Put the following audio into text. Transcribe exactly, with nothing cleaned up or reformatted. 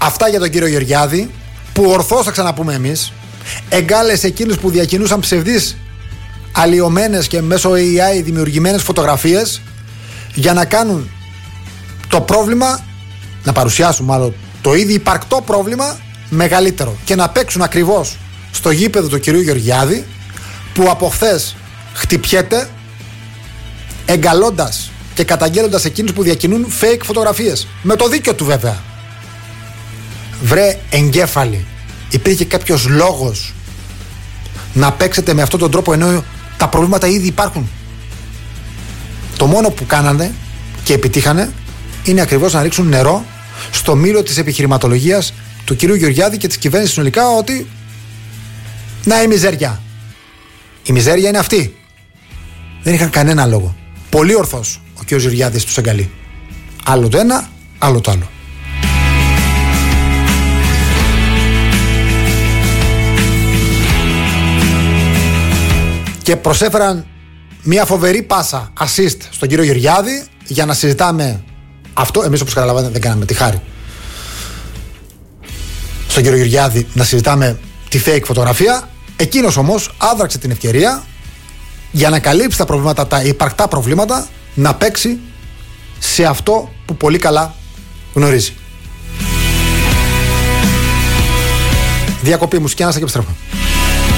Αυτά για τον κύριο Γεωργιάδη, που ορθώς θα ξαναπούμε εμείς, εγκάλεσε εκείνους που διακινούσαν ψευδείς, αλλοιωμένες και μέσω έι άι δημιουργημένες φωτογραφίες για να κάνουν το πρόβλημα, να παρουσιάσουν μάλλον το ήδη υπαρκτό πρόβλημα μεγαλύτερο και να παίξουν ακριβώς στο γήπεδο του κυρίου Γεωργιάδη, που από χθες χτυπιέται εγκαλώντας και καταγγέλλοντας εκείνους που διακινούν fake φωτογραφίες, με το δίκιο του βέβαια. Βρε εγκέφαλοι, υπήρχε κάποιος λόγος να παίξετε με αυτόν τον τρόπο ενώ τα προβλήματα ήδη υπάρχουν? Το μόνο που κάνανε και επιτύχανε είναι ακριβώς να ρίξουν νερό στο μήλο της επιχειρηματολογίας του κυρίου Γεωργιάδη και της κυβέρνησης συνολικά, ότι να η μιζέρια. Η μιζέρια είναι αυτή. Δεν είχαν κανένα λόγο. Πολύ ορθός ο κύριος Γεωργιάδης τους εγκαλεί. Άλλο το ένα, άλλο το άλλο. Και προσέφεραν μια φοβερή πάσα assist στον κύριο Γεωργιάδη για να συζητάμε αυτό. Εμείς, όπως καταλαβαίνετε, δεν κάναμε τη χάρη στον κύριο Γεωργιάδη να συζητάμε τη fake φωτογραφία. Εκείνος όμως άδραξε την ευκαιρία για να καλύψει τα προβλήματα, τα υπαρκτά προβλήματα, να παίξει σε αυτό που πολύ καλά γνωρίζει. Διακοπή μουσική, ανάσα και επιστρέφω.